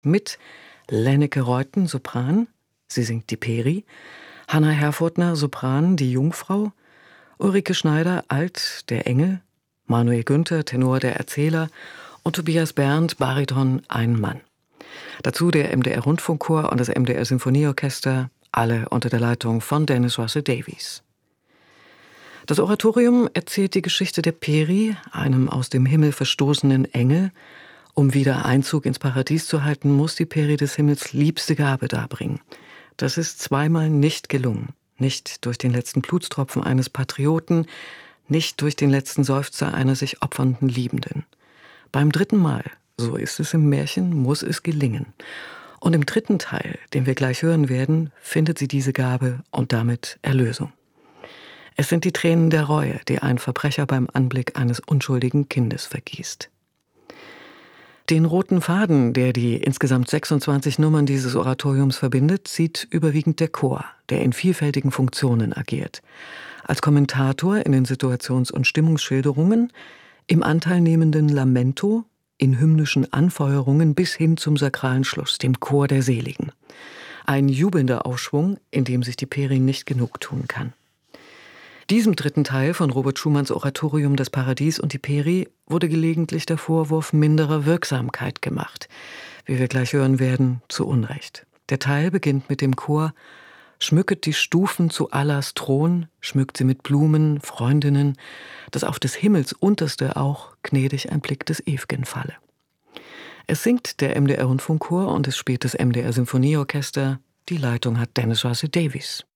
Mit Lenneke Reuten, Sopran, sie singt die Peri, Hanna Herfurthner, Sopran, die Jungfrau, Ulrike Schneider, Alt, der Engel, Manuel Günther, Tenor, der Erzähler und Tobias Berndt, Bariton, ein Mann. Dazu der MDR-Rundfunkchor und das MDR-Sinfonieorchester, alle unter der Leitung von Dennis Russell Davies. Das Oratorium erzählt die Geschichte der Peri, einem aus dem Himmel verstoßenen Engel. Um wieder Einzug ins Paradies zu halten, muss die Peri des Himmels liebste Gabe darbringen. Das ist zweimal nicht gelungen. Nicht durch den letzten Blutstropfen eines Patrioten, nicht durch den letzten Seufzer einer sich opfernden Liebenden. Beim dritten Mal, so ist es im Märchen, muss es gelingen. Und im dritten Teil, den wir gleich hören werden, findet sie diese Gabe und damit Erlösung. Es sind die Tränen der Reue, die ein Verbrecher beim Anblick eines unschuldigen Kindes vergießt. Den roten Faden, der die insgesamt 26 Nummern dieses Oratoriums verbindet, zieht überwiegend der Chor, der in vielfältigen Funktionen agiert. Als Kommentator in den Situations- und Stimmungsschilderungen, im anteilnehmenden Lamento, in hymnischen Anfeuerungen bis hin zum sakralen Schluss, dem Chor der Seligen. Ein jubelnder Aufschwung, in dem sich die Peri nicht genug tun kann. Diesem dritten Teil von Robert Schumanns Oratorium Das Paradies und die Peri wurde gelegentlich der Vorwurf minderer Wirksamkeit gemacht. Wie wir gleich hören werden, zu Unrecht. Der Teil beginnt mit dem Chor: Schmücket die Stufen zu Allahs Thron, schmückt sie mit Blumen, Freundinnen, dass auf des Himmels Unterste auch gnädig ein Blick des Ew'gen falle. Es singt der MDR-Rundfunkchor und es spielt das MDR-Sinfonieorchester. Die Leitung hat Dennis Russell Davies.